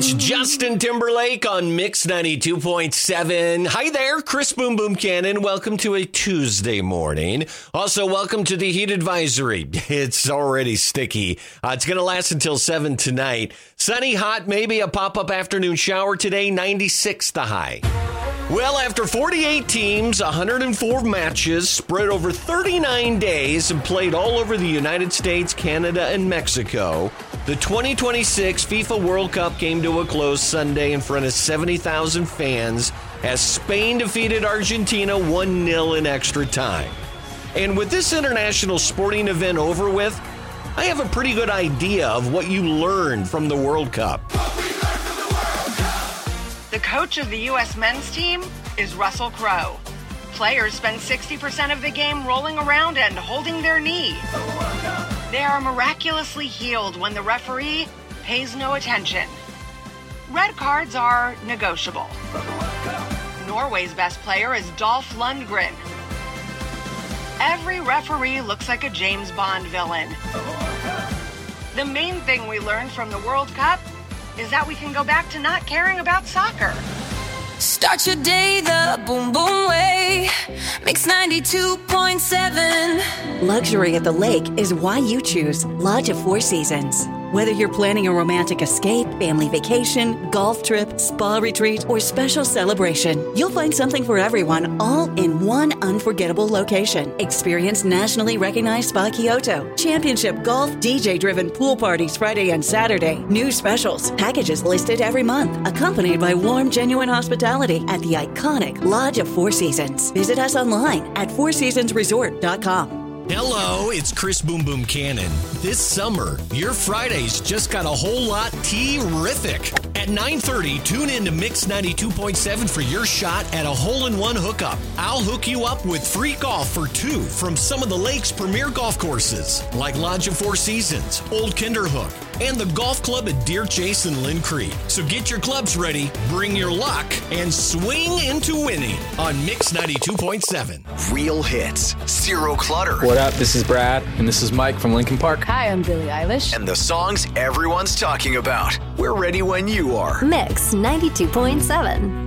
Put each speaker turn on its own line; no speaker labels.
It's Justin Timberlake on Mix 92.7. Hi there, Chris Boom Boom Cannon. Welcome to a Tuesday morning. Also, welcome to the heat advisory. It's already sticky. It's going to last until 7 tonight. Sunny, hot, maybe a pop-up afternoon shower today, 96 the high. Well, after 48 teams, 104 matches, spread over 39 days, and played all over the United States, Canada, and Mexico, the 2026 FIFA World Cup came to a close Sunday in front of 70,000 fans as Spain defeated Argentina 1-0 in extra time. And with this international sporting event over with, I have a pretty good idea of what you learned from the World Cup.
The coach of the U.S. men's team is Russell Crowe. Players spend 60% of the game rolling around and holding their knee. They are miraculously healed when the referee pays no attention. Red cards are negotiable. Norway's best player is Dolph Lundgren. Every referee looks like a James Bond villain. The main thing we learned from the World Cup is that we can go back to not caring about soccer.
Start your day the boom boom way. Mix 92.7.
Luxury at the lake is why you choose Lodge of Four Seasons. Whether you're planning a romantic escape, family vacation, golf trip, spa retreat, or special celebration, you'll find something for everyone all in one unforgettable location. Experience nationally recognized Spa Kyoto, championship golf, DJ-driven pool parties Friday and Saturday, new specials, packages listed every month, accompanied by warm, genuine hospitality at the iconic Lodge of Four Seasons. Visit us online at fourseasonsresort.com.
Hello, it's Chris Boom Boom Cannon. This summer, your Fridays just got a whole lot terrific. At 9:30, tune in to Mix 92.7 for your shot at a hole-in-one hookup. I'll hook you up with free golf for two from some of the lake's premier golf courses, like Lodge of Four Seasons, Old Kinderhook, and the golf club at Deer Chase and Lynn Creek. So get your clubs ready, bring your luck, and swing into winning on Mix 92.7.
Real hits, zero clutter.
What up? This is Brad, and this is Mike from Lincoln Park.
Hi, I'm Billie Eilish.
And the songs everyone's talking about. We're ready when you are.
Mix 92.7.